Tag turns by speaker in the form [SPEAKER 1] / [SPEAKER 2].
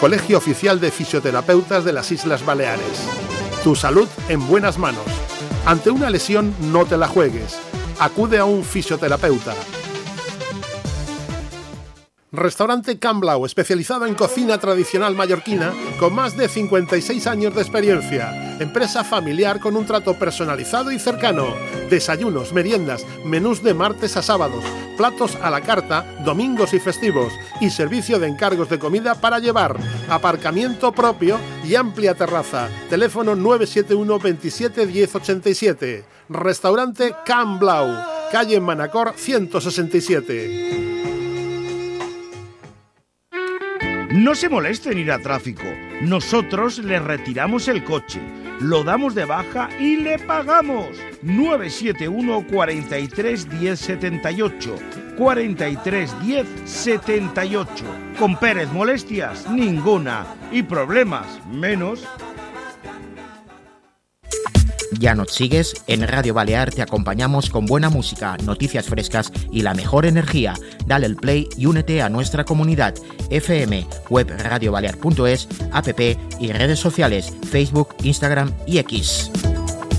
[SPEAKER 1] Colegio Oficial de Fisioterapeutas de las Islas Baleares. Tu salud en buenas manos. Ante una lesión no te la juegues. Acude a un fisioterapeuta. Restaurante Can Blau, especializado en cocina tradicional mallorquina, con más de 56 años de experiencia. Empresa familiar con un trato personalizado y cercano. Desayunos, meriendas, menús de martes a sábados, platos a la carta, domingos y festivos, y servicio de encargos de comida para llevar, aparcamiento propio y amplia terraza. Teléfono 971 27 10 87. Restaurante Can Blau, calle Manacor 167.
[SPEAKER 2] No se moleste en ir a tráfico. Nosotros le retiramos el coche, lo damos de baja y le pagamos. 971 43 10 78. 43 10 78. Con Pérez molestias, ninguna. Y problemas, menos.
[SPEAKER 3] Ya nos sigues, en Radio Balear te acompañamos con buena música, noticias frescas y la mejor energía. Dale el play y únete a nuestra comunidad. FM, web radiobalear.es, app y redes sociales, Facebook, Instagram y X.